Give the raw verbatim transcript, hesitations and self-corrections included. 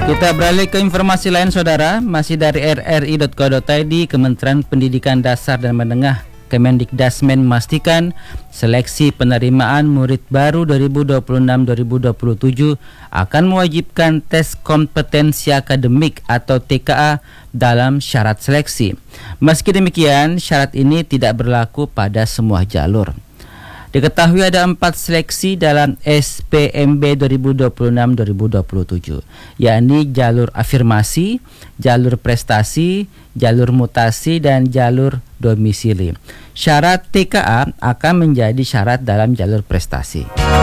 Kita beralih ke informasi lain, saudara. Masih dari r r i dot co dot i d, Kementerian Pendidikan Dasar dan Menengah Kemendikdasmen memastikan seleksi penerimaan murid baru dua ribu dua puluh enam dua ribu dua puluh tujuh akan mewajibkan tes kompetensi akademik atau T K A dalam syarat seleksi. Meski demikian, syarat ini tidak berlaku pada semua jalur. Diketahui ada empat seleksi dalam S P M B dua ribu dua puluh enam dua ribu dua puluh tujuh, yakni jalur afirmasi, jalur prestasi, jalur mutasi, dan jalur domisili. Syarat T K A akan menjadi syarat dalam jalur prestasi.